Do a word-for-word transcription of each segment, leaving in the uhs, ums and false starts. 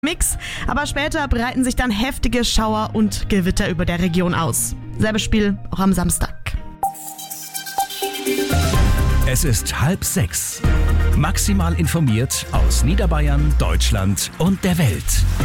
Mix, aber später breiten sich dann heftige Schauer und Gewitter über der Region aus. Selbes Spiel auch am Samstag. Es ist halb sechs. Maximal informiert aus Niederbayern, Deutschland und der Welt.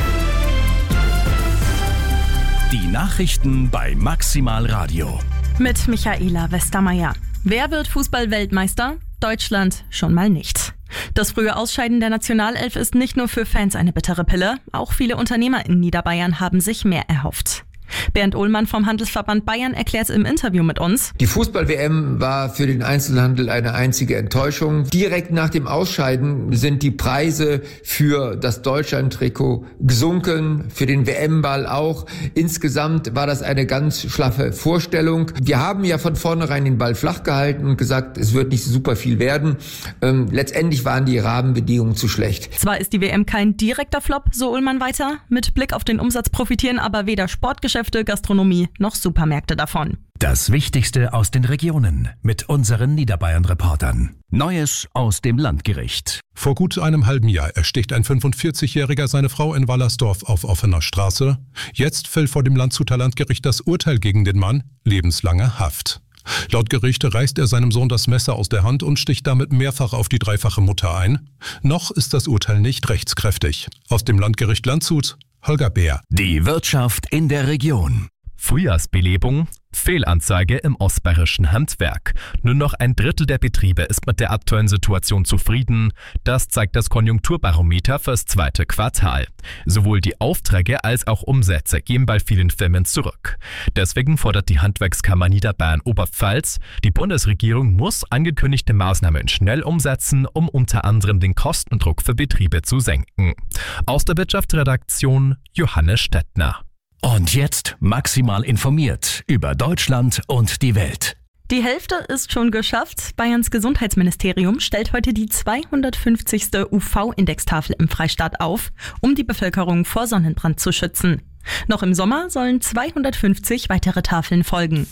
Die Nachrichten bei Maximal Radio. Mit Michaela Westermeier. Wer wird Fußball-Weltmeister? Deutschland schon mal nicht. Das frühe Ausscheiden der Nationalelf ist nicht nur für Fans eine bittere Pille, auch viele Unternehmer in Niederbayern haben sich mehr erhofft. Bernd Ohlmann vom Handelsverband Bayern erklärt im Interview mit uns: Die Fußball-W M war für den Einzelhandel eine einzige Enttäuschung. Direkt nach dem Ausscheiden sind die Preise für das Deutschland-Trikot gesunken, für den W M-Ball auch. Insgesamt war das eine ganz schlaffe Vorstellung. Wir haben ja von vornherein den Ball flach gehalten und gesagt, es wird nicht super viel werden. Ähm, letztendlich waren die Rahmenbedingungen zu schlecht. Zwar ist die W M kein direkter Flop, so Ohlmann weiter. Mit Blick auf den Umsatz profitieren aber weder Sportgeschäfte, Gastronomie noch Supermärkte davon. Das Wichtigste aus den Regionen mit unseren Niederbayern-Reportern. Neues aus dem Landgericht. Vor gut einem halben Jahr ersticht ein fünfundvierzigjähriger seine Frau in Wallersdorf auf offener Straße. Jetzt fällt vor dem Landshuter Landgericht das Urteil gegen den Mann: lebenslange Haft. Laut Gericht reißt er seinem Sohn das Messer aus der Hand und sticht damit mehrfach auf die dreifache Mutter ein. Noch ist das Urteil nicht rechtskräftig. Aus dem Landgericht Landshut, Holger Bär. Die Wirtschaft in der Region. Frühjahrsbelebung, Fehlanzeige im ostbayerischen Handwerk. Nur noch ein Drittel der Betriebe ist mit der aktuellen Situation zufrieden. Das zeigt das Konjunkturbarometer fürs zweite Quartal. Sowohl die Aufträge als auch Umsätze gehen bei vielen Firmen zurück. Deswegen fordert die Handwerkskammer Niederbayern-Oberpfalz, die Bundesregierung muss angekündigte Maßnahmen schnell umsetzen, um unter anderem den Kostendruck für Betriebe zu senken. Aus der Wirtschaftsredaktion Johannes Stettner. Und jetzt maximal informiert über Deutschland und die Welt. Die Hälfte ist schon geschafft. Bayerns Gesundheitsministerium stellt heute die zweihundertfünfzigste U V-Indextafel im Freistaat auf, um die Bevölkerung vor Sonnenbrand zu schützen. Noch im Sommer sollen zweihundertfünfzig weitere Tafeln folgen.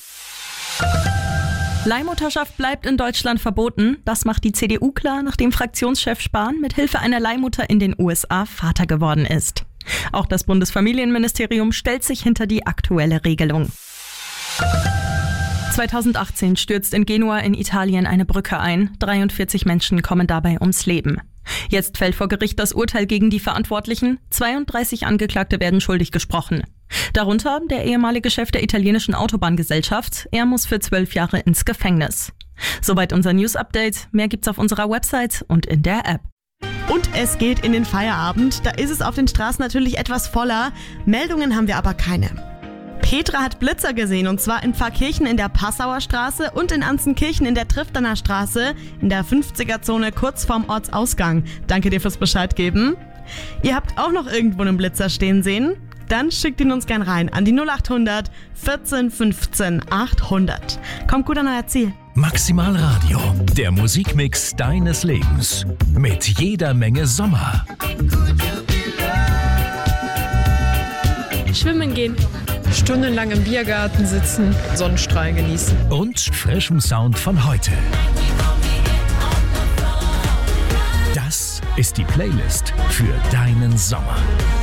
Leihmutterschaft bleibt in Deutschland verboten. Das macht die C D U klar, nachdem Fraktionschef Spahn mit Hilfe einer Leihmutter in den U S A Vater geworden ist. Auch das Bundesfamilienministerium stellt sich hinter die aktuelle Regelung. zweitausendachtzehn stürzt in Genua in Italien eine Brücke ein. dreiundvierzig Menschen kommen dabei ums Leben. Jetzt fällt vor Gericht das Urteil gegen die Verantwortlichen. zweiunddreißig Angeklagte werden schuldig gesprochen. Darunter der ehemalige Chef der italienischen Autobahngesellschaft. Er muss für zwölf Jahre ins Gefängnis. Soweit unser News-Update. Mehr gibt's auf unserer Website und in der App. Und es geht in den Feierabend. Da ist es auf den Straßen natürlich etwas voller. Meldungen haben wir aber keine. Petra hat Blitzer gesehen, und zwar in Pfarrkirchen in der Passauer Straße und in Anzenkirchen in der Triftener Straße in der fünfziger-Zone kurz vorm Ortsausgang. Danke dir fürs Bescheid geben. Ihr habt auch noch irgendwo einen Blitzer stehen sehen? Dann schickt ihn uns gern rein an die null achthundert vierzehn fünfzehn achthundert. Kommt gut an euer Ziel. Maximal Radio, der Musikmix deines Lebens. Mit jeder Menge Sommer. Schwimmen gehen. Stundenlang im Biergarten sitzen, Sonnenstrahlen genießen. Und frischem Sound von heute. Das ist die Playlist für deinen Sommer.